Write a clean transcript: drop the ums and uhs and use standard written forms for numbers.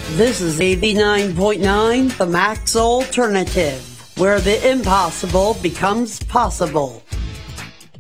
This is 89.9 The Max Alternative, where the impossible becomes possible.